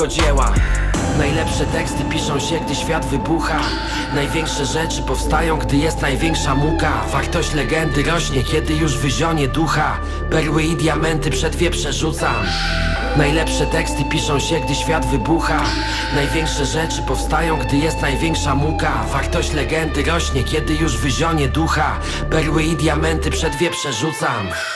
dzieła. Najlepsze teksty piszą się, gdy świat wybucha. Największe rzeczy powstają, gdy jest największa muka. Wartość legendy rośnie, kiedy już wyzionie ducha. Perły i diamenty przed wieprze rzucam. Najlepsze teksty piszą się, gdy świat wybucha. Największe rzeczy powstają, gdy jest największa muka. Wartość legendy rośnie, kiedy już wyzionie ducha. Perły i diamenty przed wieprze rzucam.